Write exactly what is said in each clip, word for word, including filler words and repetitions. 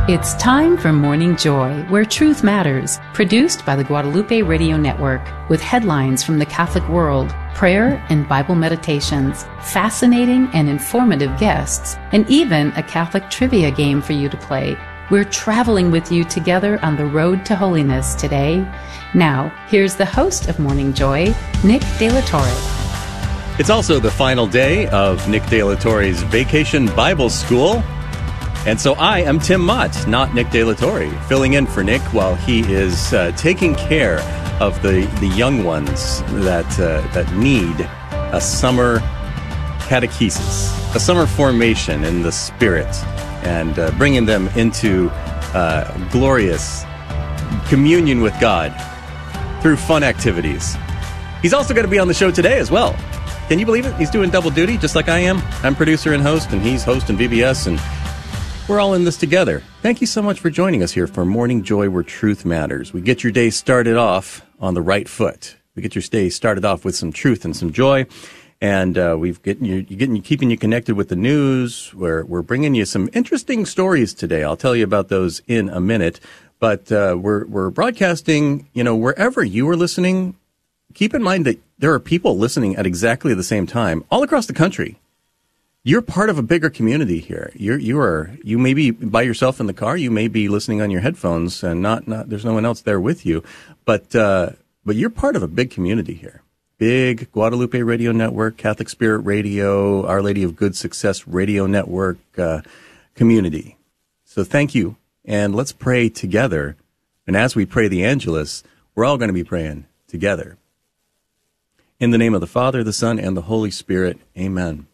It's time for Morning Joy, where truth matters, produced by the Guadalupe Radio Network, with headlines from the Catholic world, prayer and Bible meditations, fascinating and informative guests, and even a Catholic trivia game for you to play. We're traveling with you together on the road to holiness today. Now, here's the host of Morning Joy, Nick De La Torre. It's also the final day of Nick De La Torre's Vacation Bible School. And so I am Tim Mott, not Nick De La Torre, filling in for Nick while he is uh, taking care of the, the young ones that uh, that need a summer catechesis, a summer formation in the Spirit, and uh, bringing them into uh, glorious communion with God through fun activities. He's also going to be on the show today as well. Can you believe it? He's doing double duty just like I am. I'm producer and host, and he's host in V B S, and we're all in this together. Thank you so much for joining us here for Morning Joy, where truth matters. We get your day started off on the right foot. We get your day started off with some truth and some joy. And uh, we've getting you, getting you, keeping you connected with the news. We're we're bringing you some interesting stories today. I'll tell you about those in a minute. But uh, we're we're broadcasting. You know, wherever you are listening, keep in mind that there are people listening at exactly the same time all across the country. You're part of a bigger community here. You're, you are, you may be by yourself in the car. You may be listening on your headphones and not, not, there's no one else there with you. But, uh, but you're part of a big community here. Big Guadalupe Radio Network, Catholic Spirit Radio, Our Lady of Good Success Radio Network, uh, community. So thank you. And let's pray together. And as we pray the Angelus, we're all going to be praying together. In the name of the Father, the Son, and the Holy Spirit. Amen.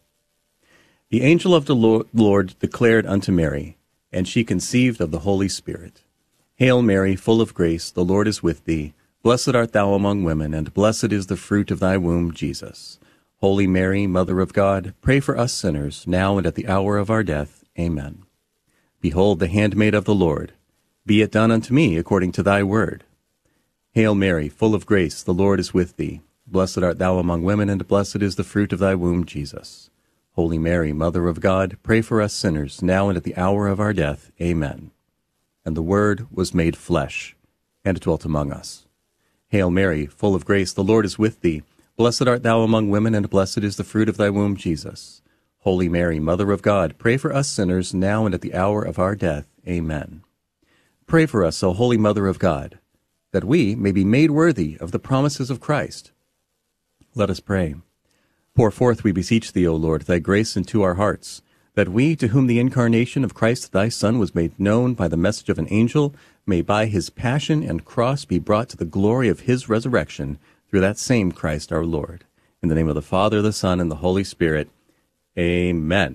The angel of the Lord declared unto Mary, and she conceived of the Holy Spirit. Hail Mary, full of grace, the Lord is with thee. Blessed art thou among women, and blessed is the fruit of thy womb, Jesus. Holy Mary, Mother of God, pray for us sinners, now and at the hour of our death. Amen. Behold the handmaid of the Lord. Be it done unto me according to thy word. Hail Mary, full of grace, the Lord is with thee. Blessed art thou among women, and blessed is the fruit of thy womb, Jesus. Holy Mary, Mother of God, pray for us sinners, now and at the hour of our death. Amen. And the Word was made flesh, and dwelt among us. Hail Mary, full of grace, the Lord is with thee. Blessed art thou among women, and blessed is the fruit of thy womb, Jesus. Holy Mary, Mother of God, pray for us sinners, now and at the hour of our death. Amen. Pray for us, O Holy Mother of God, that we may be made worthy of the promises of Christ. Let us pray. Pour forth, we beseech thee, O Lord, thy grace into our hearts, that we, to whom the incarnation of Christ thy Son was made known by the message of an angel, may by his passion and cross be brought to the glory of his resurrection, through that same Christ our Lord. In the name of the Father, the Son, and the Holy Spirit. Amen.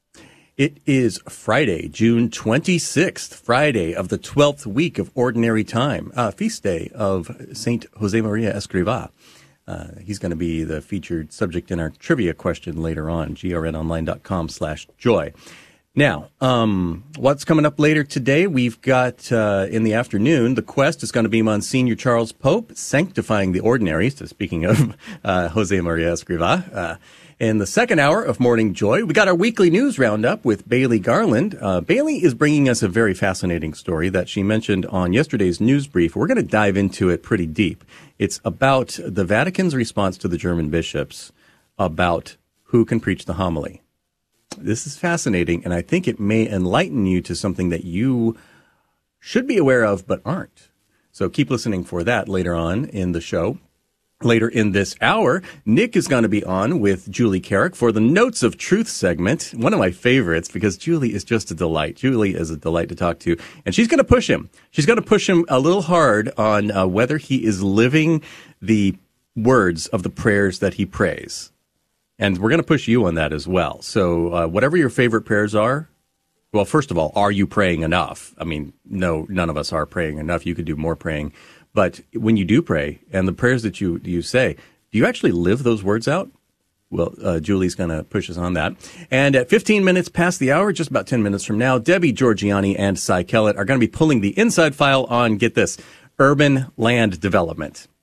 It is Friday, June twenty-sixth, Friday of the twelfth week of Ordinary Time, uh, feast day of Saint Josemaria Escrivá. Uh, he's going to be the featured subject in our trivia question later on, grnonline.com slash joy. Now, um, what's coming up later today? We've got, uh, in the afternoon, the quest is going to be Monsignor Charles Pope, sanctifying the ordinaries, so speaking of uh, Josemaria Escrivá. Uh, in the second hour of Morning Joy, we got our weekly news roundup with Bailey Garland. Uh, Bailey is bringing us a very fascinating story that she mentioned on yesterday's news brief. We're going to dive into it pretty deep. It's about the Vatican's response to the German bishops about who can preach the homily. This is fascinating, and I think it may enlighten you to something that you should be aware of but aren't. So keep listening for that later on in the show. Later in this hour, Nick is going to be on with Julie Carrick for the Notes of Truth segment, one of my favorites because Julie is just a delight. Julie is a delight to talk to, and she's going to push him. She's going to push him a little hard on uh, whether he is living the words of the prayers that he prays. And we're going to push you on that as well. So uh, whatever your favorite prayers are, well, first of all, are you praying enough? I mean, no, none of us are praying enough. You could do more praying. But when you do pray, and the prayers that you you say, do you actually live those words out? Well, uh, Julie's going to push us on that. And at fifteen minutes past the hour, just about ten minutes from now, Debbie Georgiani and Cy Kellett are going to be pulling the inside file on, get this, urban land development.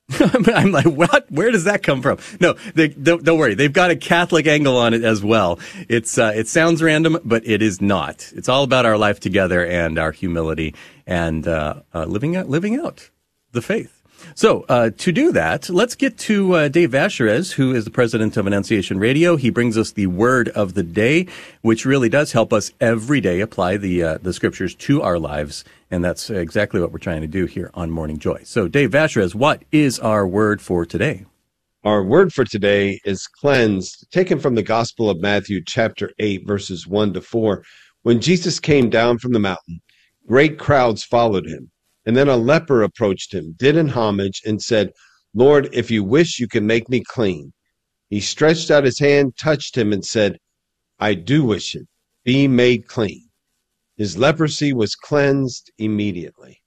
I'm like, what? Where does that come from? No, they, don't, don't worry. They've got a Catholic angle on it as well. It's uh, it sounds random, but it is not. It's all about our life together and our humility and uh, uh, living out, living out the faith. So uh, to do that, let's get to uh, Dave Vacherez, who is the president of Annunciation Radio. He brings us the word of the day, which really does help us every day apply the uh, the scriptures to our lives. And that's exactly what we're trying to do here on Morning Joy. So Dave Vacherez, what is our word for today? Our word for today is cleansed, taken from the Gospel of Matthew, chapter eight, verses one to four. When Jesus came down from the mountain, great crowds followed him. And then a leper approached him, did him homage, and said, Lord, if you wish, you can make me clean. He stretched out his hand, touched him, and said, I do wish it. Be made clean. His leprosy was cleansed immediately.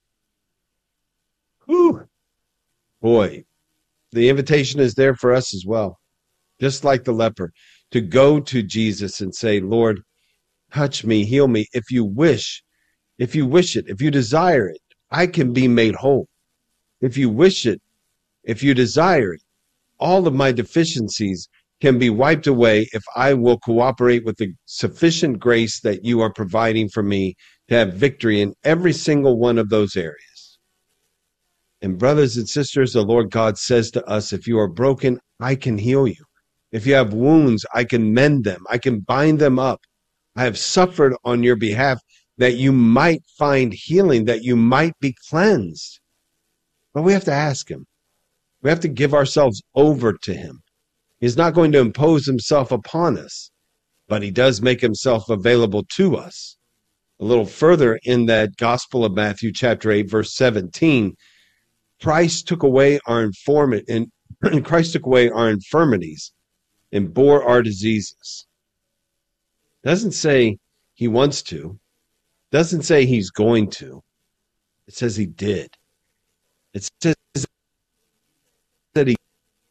Whew. Boy, the invitation is there for us as well. Just like the leper, to go to Jesus and say, Lord, touch me, heal me. If you wish, if you wish it, if you desire it, I can be made whole. If you wish it, if you desire it, all of my deficiencies can be wiped away if I will cooperate with the sufficient grace that you are providing for me to have victory in every single one of those areas. And brothers and sisters, the Lord God says to us, if you are broken, I can heal you. If you have wounds, I can mend them. I can bind them up. I have suffered on your behalf, that you might find healing, that you might be cleansed. But we have to ask him. We have to give ourselves over to him. He's not going to impose himself upon us, but he does make himself available to us. A little further in that Gospel of Matthew, chapter eight, verse seventeen, Christ took away our informi- and Christ took away our infirmities and bore our diseases. Doesn't say he wants to. Doesn't say he's going to. It says he did. It says that he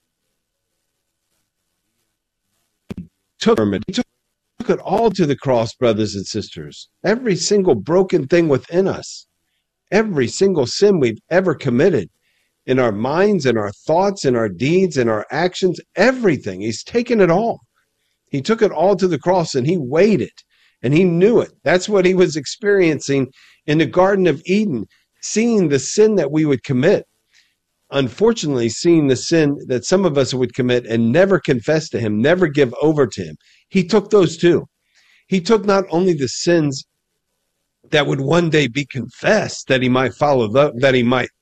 took it. He took it all to the cross, brothers and sisters. Every single broken thing within us. Every single sin we've ever committed. In our minds, in our thoughts, in our deeds, in our actions. Everything. He's taken it all. He took it all to the cross and he weighed it. And he knew it. That's what he was experiencing in the Garden of Eden, seeing the sin that we would commit. Unfortunately, seeing the sin that some of us would commit and never confess to him, never give over to him. He took those too. He took not only the sins that would one day be confessed, that he might follow, that he might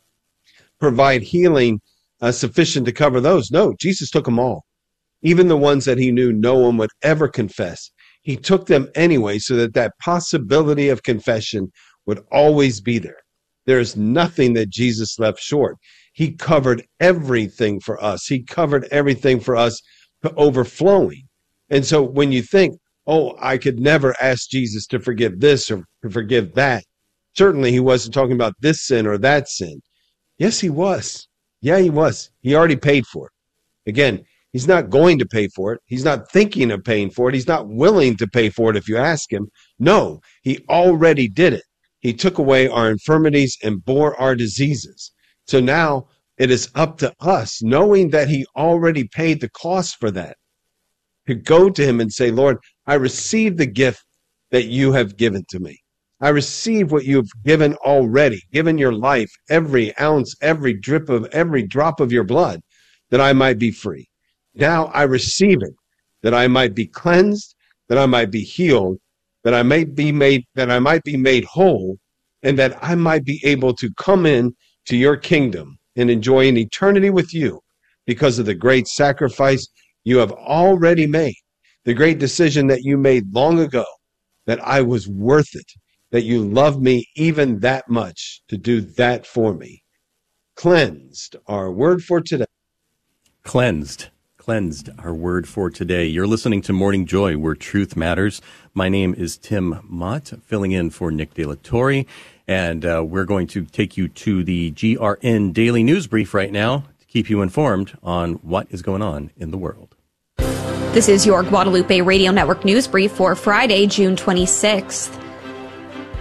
provide healing uh, sufficient to cover those. No, Jesus took them all. Even the ones that he knew no one would ever confess. He took them anyway so that that possibility of confession would always be there. There is nothing that Jesus left short. He covered everything for us. He covered everything for us to overflowing. And so when you think, oh, I could never ask Jesus to forgive this or to forgive that, certainly he wasn't talking about this sin or that sin. Yes, he was. Yeah, he was. He already paid for it. Again, he's not going to pay for it. He's not thinking of paying for it. He's not willing to pay for it if you ask him. No, he already did it. He took away our infirmities and bore our diseases. So now it is up to us, knowing that he already paid the cost for that, to go to him and say, Lord, I receive the gift that you have given to me. I receive what you've given already, given your life, every ounce, every drip of every drop of your blood, that I might be free. Now I receive it, that I might be cleansed, that I might be healed, that I may be made, that I might be made whole, and that I might be able to come in to your kingdom and enjoy an eternity with you because of the great sacrifice you have already made, the great decision that you made long ago, that I was worth it, that you loved me even that much to do that for me. Cleansed, our word for today. Cleansed. Cleansed, our word for today. You're listening to Morning Joy, where truth matters. My name is Tim Mott, filling in for Nick De La Torre, and uh, we're going to take you to the G R N Daily News Brief right now to keep you informed on what is going on in the world. This is your Guadalupe Radio Network News Brief for Friday, June twenty-sixth.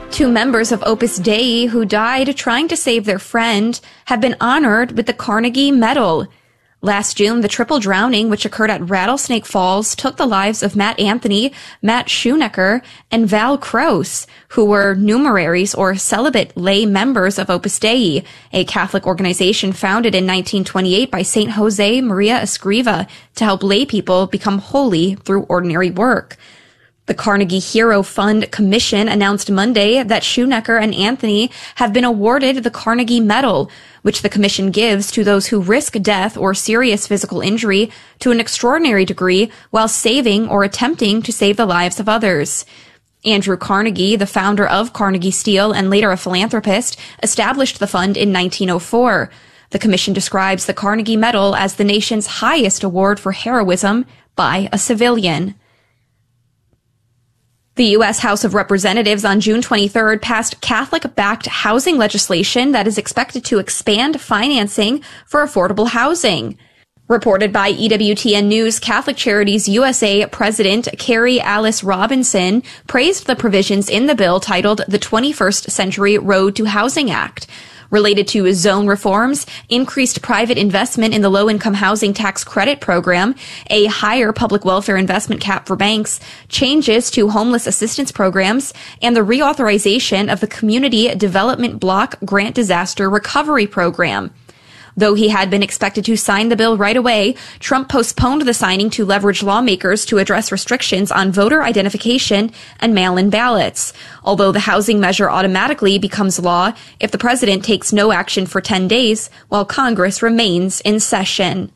Two members of Opus Dei who died trying to save their friend have been honored with the Carnegie Medal. Last June, the triple drowning, which occurred at Rattlesnake Falls, took the lives of Matt Anthony, Matt Schoenecker, and Val Kraus, who were numeraries or celibate lay members of Opus Dei, a Catholic organization founded in nineteen twenty-eight by Saint Jose Maria Escriva to help lay people become holy through ordinary work. The Carnegie Hero Fund Commission announced Monday that Schoenecker and Anthony have been awarded the Carnegie Medal, which the commission gives to those who risk death or serious physical injury to an extraordinary degree while saving or attempting to save the lives of others. Andrew Carnegie, the founder of Carnegie Steel and later a philanthropist, established the fund in nineteen oh four. The commission describes the Carnegie Medal as the nation's highest award for heroism by a civilian. The U S House of Representatives on June twenty-third passed Catholic-backed housing legislation that is expected to expand financing for affordable housing. Reported by E W T N News, Catholic Charities U S A President Carrie Alice Robinson praised the provisions in the bill titled the twenty-first Century Road to Housing Act. Related to zone reforms, increased private investment in the low-income housing tax credit program, a higher public welfare investment cap for banks, changes to homeless assistance programs, and the reauthorization of the Community Development Block Grant Disaster Recovery Program. Though he had been expected to sign the bill right away, Trump postponed the signing to leverage lawmakers to address restrictions on voter identification and mail-in ballots. Although the housing measure automatically becomes law if the president takes no action for ten days while Congress remains in session.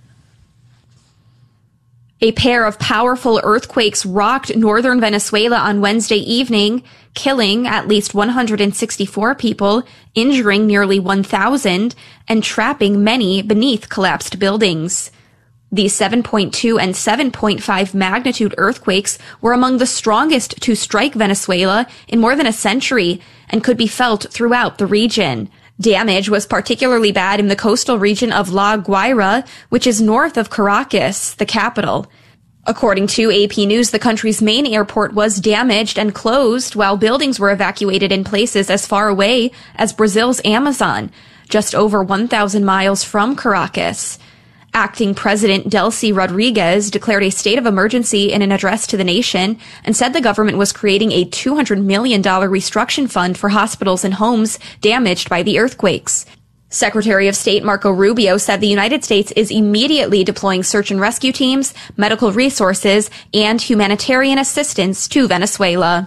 A pair of powerful earthquakes rocked northern Venezuela on Wednesday evening, killing at least one hundred sixty-four people, injuring nearly one thousand, and trapping many beneath collapsed buildings. These seven point two and seven point five magnitude earthquakes were among the strongest to strike Venezuela in more than a century and could be felt throughout the region. Damage was particularly bad in the coastal region of La Guaira, which is north of Caracas, the capital. According to A P News, the country's main airport was damaged and closed while buildings were evacuated in places as far away as Brazil's Amazon, just over one thousand miles from Caracas. Acting President Delcy Rodriguez declared a state of emergency in an address to the nation and said the government was creating a two hundred million dollars reconstruction fund for hospitals and homes damaged by the earthquakes. Secretary of State Marco Rubio said the United States is immediately deploying search and rescue teams, medical resources, and humanitarian assistance to Venezuela.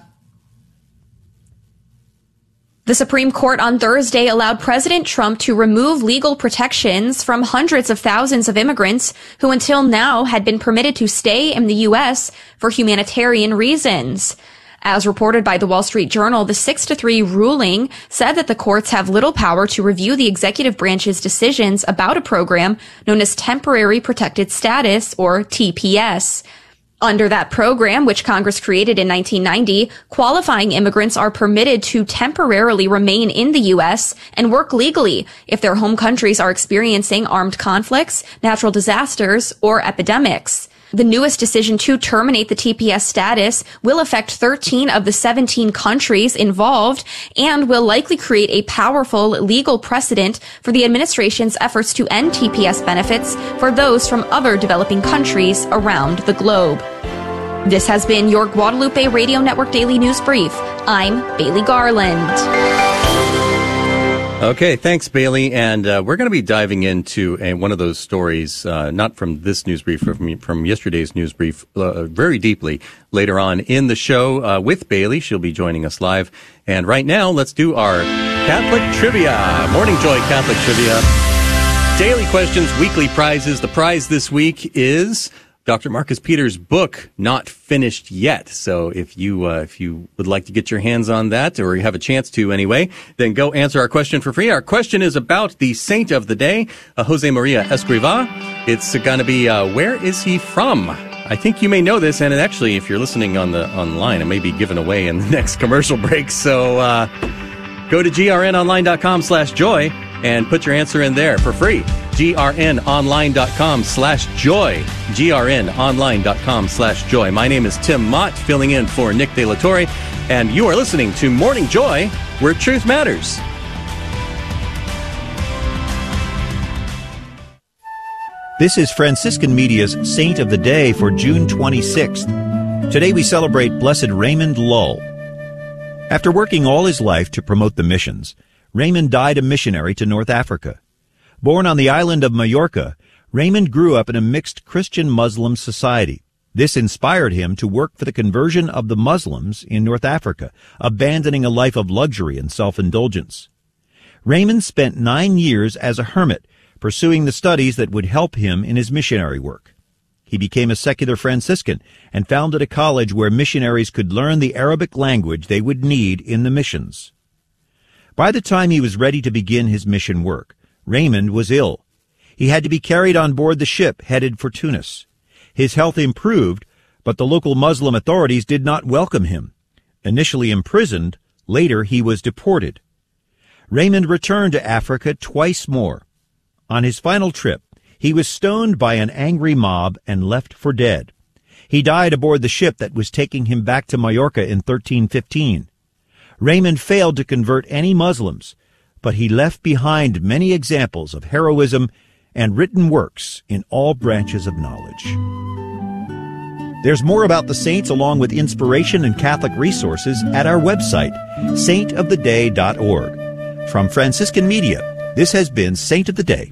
The Supreme Court on Thursday allowed President Trump to remove legal protections from hundreds of thousands of immigrants who until now had been permitted to stay in the U S for humanitarian reasons. As reported by the Wall Street Journal, the six to three ruling said that the courts have little power to review the executive branch's decisions about a program known as Temporary Protected Status, or T P S. Under that program, which Congress created in nineteen ninety, qualifying immigrants are permitted to temporarily remain in the U S and work legally if their home countries are experiencing armed conflicts, natural disasters, or epidemics. The newest decision to terminate the T P S status will affect thirteen of the seventeen countries involved and will likely create a powerful legal precedent for the administration's efforts to end T P S benefits for those from other developing countries around the globe. This has been your Guadalupe Radio Network Daily News Brief. I'm Bailey Garland. Okay, thanks, Bailey. And uh, we're going to be diving into a, one of those stories, uh, not from this news brief, from, from yesterday's news brief, uh, very deeply later on in the show uh, with Bailey. She'll be joining us live. And right now, let's do our Catholic Trivia. Morning Joy Catholic Trivia. Daily questions, weekly prizes. The prize this week is Doctor Marcus Peters' book, Not Finished Yet. So if you uh, if you would like to get your hands on that, or you have a chance to anyway, then go answer our question for free. Our question is about the saint of the day, uh, Jose Maria Escriva. It's going to be, uh, where is he from? I think you may know this, and actually, if you're listening on the online, it may be given away in the next commercial break. So uh, go to grnonline.com slash joy and put your answer in there for free. grnonline.com slash joy. grnonline.com slash joy. My name is Tim Mott, filling in for Nick De La Torre, and you are listening to Morning Joy, where truth matters. This is Franciscan Media's Saint of the Day for June twenty-sixth. Today we celebrate Blessed Raymond Lull. After working all his life to promote the missions, Raymond died a missionary to North Africa. Born on the island of Majorca, Raymond grew up in a mixed Christian-Muslim society. This inspired him to work for the conversion of the Muslims in North Africa, abandoning a life of luxury and self-indulgence. Raymond spent nine years as a hermit, pursuing the studies that would help him in his missionary work. He became a secular Franciscan and founded a college where missionaries could learn the Arabic language they would need in the missions. By the time he was ready to begin his mission work, Raymond was ill. He had to be carried on board the ship headed for Tunis. His health improved, but the local Muslim authorities did not welcome him. Initially imprisoned, later he was deported. Raymond returned to Africa twice more. On his final trip, he was stoned by an angry mob and left for dead. He died aboard the ship that was taking him back to Majorca in thirteen fifteen. Raymond failed to convert any Muslims, but he left behind many examples of heroism and written works in all branches of knowledge. There's more about the saints along with inspiration and Catholic resources at our website, saint of the day dot org. From Franciscan Media, this has been Saint of the Day.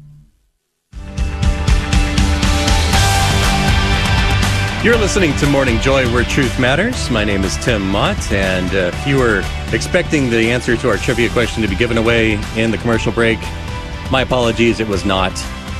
You're listening to Morning Joy, where truth matters. My name is Tim Mott, and uh, if you were expecting the answer to our trivia question to be given away in the commercial break, my apologies, it was not.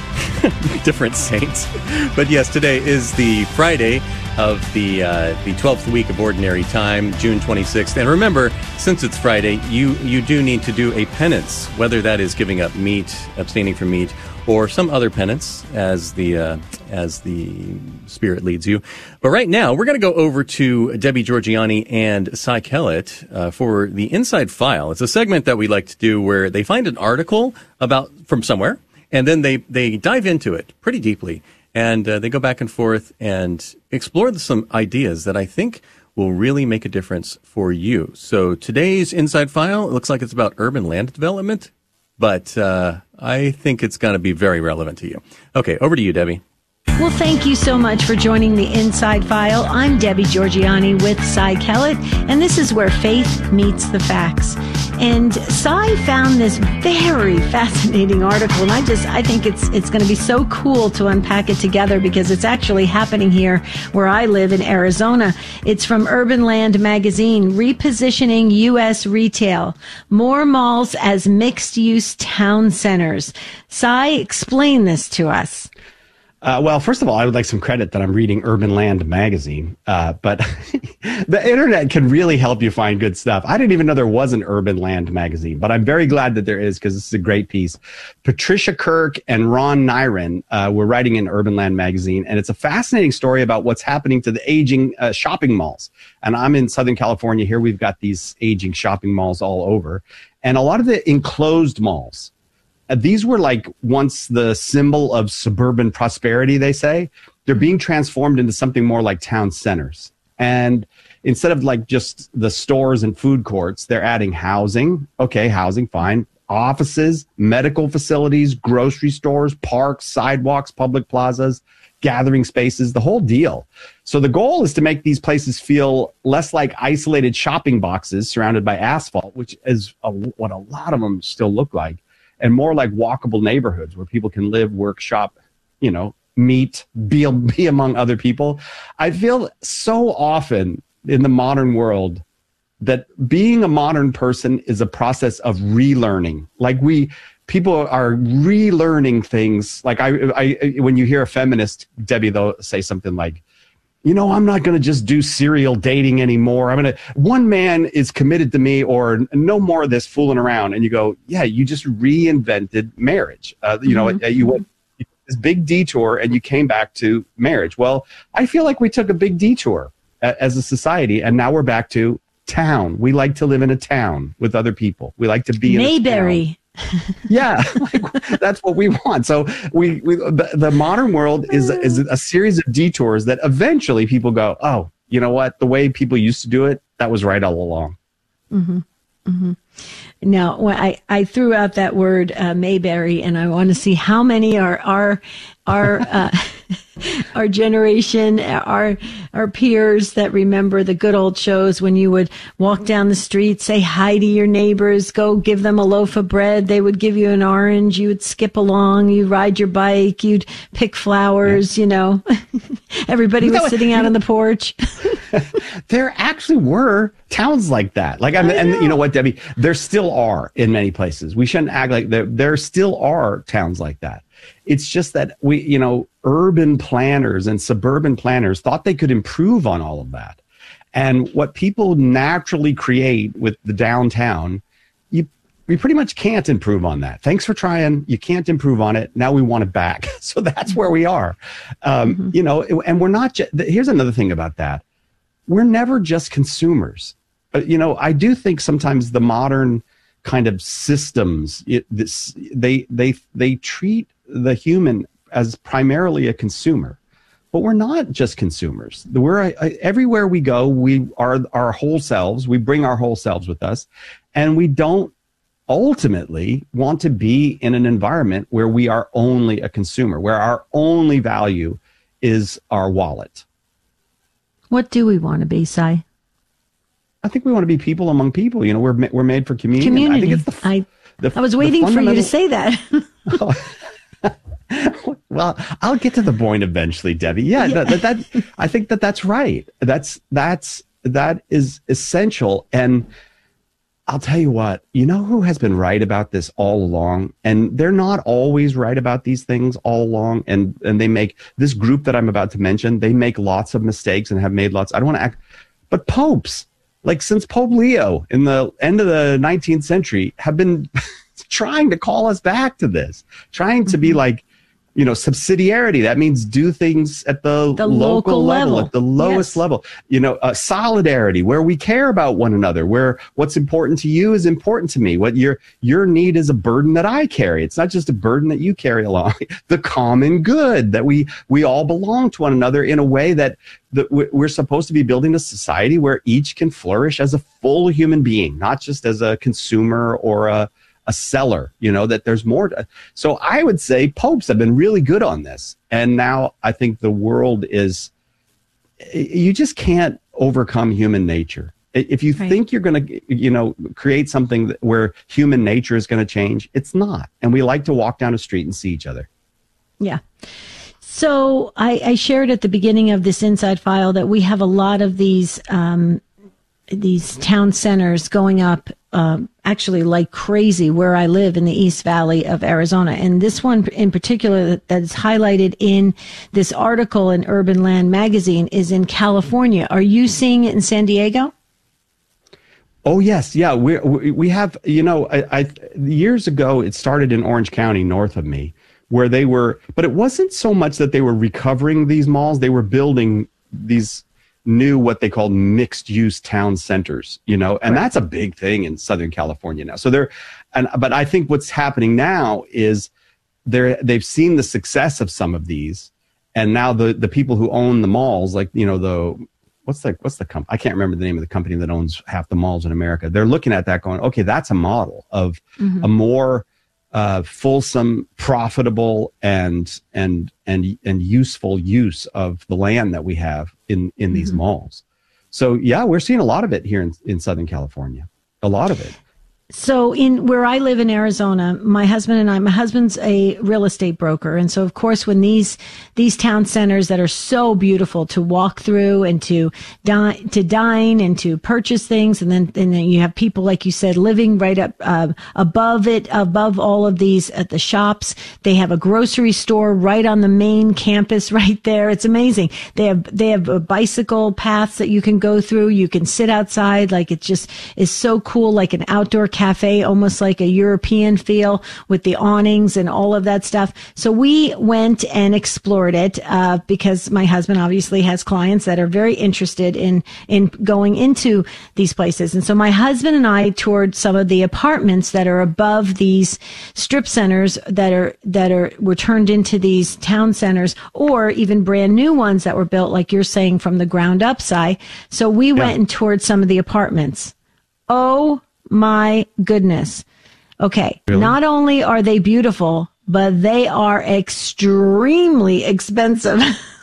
Different saints. But yes, today is the Friday of the uh, the twelfth week of Ordinary Time, June twenty-sixth. And remember, since it's Friday, you, you do need to do a penance, whether that is giving up meat, abstaining from meat, or some other penance as the uh, as the Spirit leads you. But right now, we're going to go over to Debbie Georgianni and Cy Kellett uh, for the Inside File. It's a segment that we like to do where they find an article about from somewhere, and then they, they dive into it pretty deeply, and uh, they go back and forth and explore some ideas that I think will really make a difference for you. So today's Inside File, it looks like it's about urban land development, but uh, I think it's going to be very relevant to you. Okay, over to you, Debbie. Well, thank you so much for joining the Inside File. I'm Debbie Georgianni with Cy Kellett, and this is where faith meets the facts. And Cy found this very fascinating article, and I just, I think it's it's going to be so cool to unpack it together because it's actually happening here where I live in Arizona. It's from Urban Land Magazine, Repositioning U S Retail, More Malls as Mixed-Use Town Centers. Cy, explain this to us. Uh, well, first of all, I would like some credit that I'm reading Urban Land Magazine, uh, but the internet can really help you find good stuff. I didn't even know there was an Urban Land Magazine, but I'm very glad that there is because this is a great piece. Patricia Kirk and Ron Nyren uh, were writing in Urban Land Magazine, and it's a fascinating story about what's happening to the aging uh, shopping malls. And I'm in Southern California. Here we've got these aging shopping malls all over, and a lot of the enclosed malls. Uh, these were like once the symbol of suburban prosperity, they say. They're being transformed into something more like town centers. And instead of like just the stores and food courts, they're adding housing. Okay, housing, fine. Offices, medical facilities, grocery stores, parks, sidewalks, public plazas, gathering spaces, the whole deal. So the goal is to make these places feel less like isolated shopping boxes surrounded by asphalt, which is a, what a lot of them still look like, and more like walkable neighborhoods where people can live, work, shop, you know, meet, be, be among other people. I feel so often in the modern world that being a modern person is a process of relearning. Like we, people are relearning things. Like I, I, when you hear a feminist, Debbie, they'll say something like, you know, I'm not going to just do serial dating anymore. I'm going to, one man is committed to me, or no more of this fooling around. And you go, yeah, you just reinvented marriage. Uh, you mm-hmm. know, you went this big detour and you came back to marriage. Well, I feel like we took a big detour a, as a society, and now we're back to town. We like to live in a town with other people. We like to be in Mayberry. Yeah, like, that's what we want. So we, we the, the modern world is is a series of detours that eventually people go, oh, you know what? The way people used to do it, that was right all along. Mm-hmm. Mm-hmm. Now, when I, I threw out that word uh, Mayberry, and I want to see how many are our our uh, our generation, our our peers that remember the good old shows when you would walk down the street, say hi to your neighbors, go give them a loaf of bread, they would give you an orange, you would skip along, you ride your bike, you'd pick flowers, yeah. you know. Everybody was sitting out on the porch. There actually were towns like that. Like, I mean, and you know what, Debbie? There still are in many places. We shouldn't act like there. There still are towns like that. It's just that we, you know, urban planners and suburban planners thought they could improve on all of that. And what people naturally create with the downtown, you we pretty much can't improve on that. Thanks for trying. You can't improve on it. Now we want it back. So that's where we are. Um, mm-hmm. You know, and we're not. Ju- here's another thing about that. We're never just consumers. But, you know, I do think sometimes the modern kind of systems, it, this, they they they treat the human as primarily a consumer. But we're not just consumers. We're uh, everywhere we go, we are our whole selves. We bring our whole selves with us, and we don't ultimately want to be in an environment where we are only a consumer, where our only value is our wallet. What do we want to be, Si? I think we want to be people among people. You know, we're we're made for communion. Community. I think it's the, I, the, I was waiting for you to say that. Well, I'll get to the point eventually, Debbie. Yeah, yeah. That, that, that I think that that's right. That's that's that is essential. And I'll tell you what, you know who has been right about this all along? And they're not always right about these things all along. And and they make this group that I'm about to mention, they make lots of mistakes and have made lots. I don't want to act, but popes, like since Pope Leo in the end of the nineteenth century, have been trying to call us back to this, trying to be like, you know, subsidiarity. That means do things at the, the local, local level, level, at the lowest yes. level. You know, uh, solidarity, where we care about one another, where what's important to you is important to me. What your your need is a burden that I carry. It's not just a burden that you carry along. The common good, that we we all belong to one another in a way that that we're supposed to be building a society where each can flourish as a full human being, not just as a consumer or a a seller, you know, that there's more to. So I would say popes have been really good on this. And now I think the world is, you just can't overcome human nature. If you right. think you're going to, you know, create something where human nature is going to change, it's not. And we like to walk down a street and see each other. Yeah. So I, I shared at the beginning of this Inside File that we have a lot of these, um, these town centers going up um, actually like crazy where I live in the East Valley of Arizona. And this one in particular that, that is highlighted in this article in Urban Land magazine is in California. Are you seeing it in San Diego? Oh, yes. Yeah, we we have, you know, I, I years ago, it started in Orange County north of me where they were, but it wasn't so much that they were recovering these malls. They were building these new, what they called mixed use town centers, you know, and right. that's a big thing in Southern California now. So they're, and, but I think what's happening now is they're, they've seen the success of some of these. And now the, the people who own the malls, like, you know, the, what's the, what's the company? I can't remember the name of the company that owns half the malls in America. They're looking at that going, okay, that's a model of mm-hmm. a more, uh, fulsome, profitable, and and and and useful use of the land that we have in in these mm-hmm. malls. So yeah, we're seeing a lot of it here in, in Southern California. A lot of it. So in where I live in Arizona, my husband and I, my husband's a real estate broker. And so of course, when these, these town centers that are so beautiful to walk through and to dine, to dine and to purchase things. And then, and then you have people, like you said, living right up, uh, above it, above all of these at the shops. They have a grocery store right on the main campus right there. It's amazing. They have, they have a bicycle paths that you can go through. You can sit outside. Like it just is so cool, like an outdoor cafe, almost like a European feel with the awnings and all of that stuff. So we went and explored it, uh, because my husband obviously has clients that are very interested in, in going into these places. And so my husband and I toured some of the apartments that are above these strip centers that are, that are, were turned into these town centers, or even brand new ones that were built, like you're saying, from the ground up side. So we yeah. went and toured some of the apartments. Oh my goodness. Okay. Really? Not only are they beautiful, but they are extremely expensive.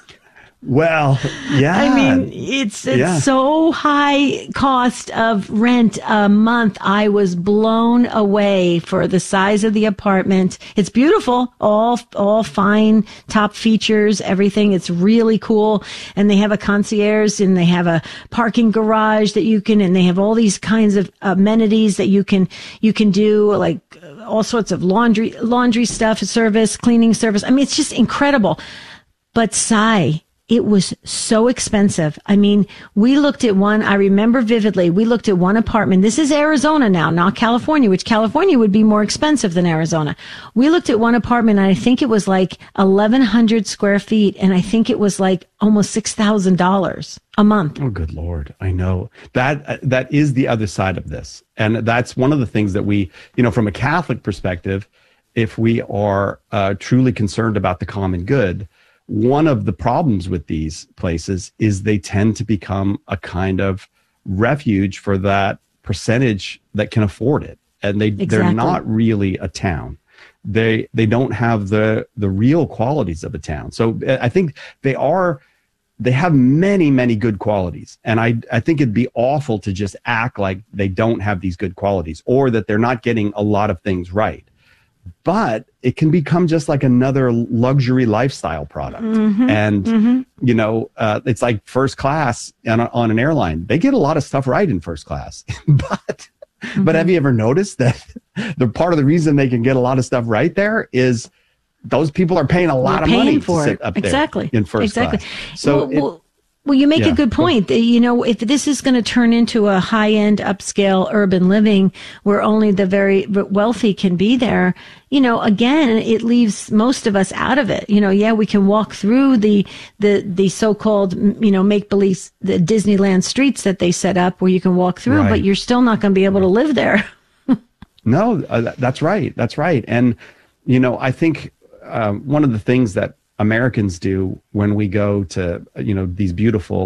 Well, yeah. I mean, it's it's yeah. so high cost of rent a month. I was blown away for the size of the apartment. It's beautiful, all all fine, top features, everything. It's really cool. And they have a concierge, and they have a parking garage that you can, and they have all these kinds of amenities that you can you can do, like all sorts of laundry laundry stuff, service, cleaning service. I mean, it's just incredible. But Cy, it was so expensive. I mean, we looked at one, I remember vividly, we looked at one apartment. This is Arizona now, not California, which California would be more expensive than Arizona. We looked at one apartment, and I think it was like eleven hundred square feet, and I think it was like almost six thousand dollars a month. Oh, good Lord. I know. That uh, that is the other side of this. And that's one of the things that we, you know, from a Catholic perspective, if we are uh, truly concerned about the common good, one of the problems with these places is they tend to become a kind of refuge for that percentage that can afford it. And they, exactly. they're not really a town. They, they don't have the, the real qualities of a town. So I think they are, they have many, many good qualities. And I, I think it'd be awful to just act like they don't have these good qualities, or that they're not getting a lot of things right. But it can become just like another luxury lifestyle product. Mm-hmm, and, mm-hmm. you know, uh, it's like first class on, a, on an airline. They get a lot of stuff right in first class. but mm-hmm. but have you ever noticed that the part of the reason they can get a lot of stuff right there is those people are paying a lot You're of money for to sit it. up there exactly. in first exactly. class. So well, it, well, Well, you make yeah, a good point. You know, if this is going to turn into a high-end, upscale urban living where only the very wealthy can be there, you know, again, it leaves most of us out of it. You know, yeah, we can walk through the the the so-called, you know, make-believe, the Disneyland streets that they set up where you can walk through, right. but you're still not going to be able to live there. No, uh, that's right. That's right. And, you know, I think um, one of the things that Americans do when we go to, you know, these beautiful